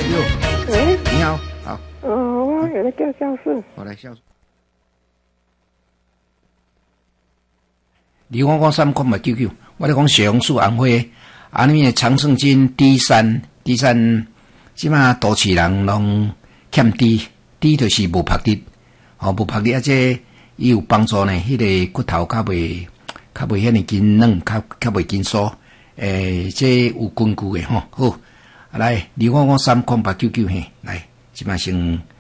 喂， 你好，好。 我有个叫肖氏， 我来肖氏。25599，我咧讲血红素红花，里面长胜金 D3，即马都市人拢欠 D 就是无拍力，无拍力这伊有帮助呢。迄个骨头较袂遐尼紧软，较袂紧缩。这有根据的吼。好，来2553899嘿，来，即马先。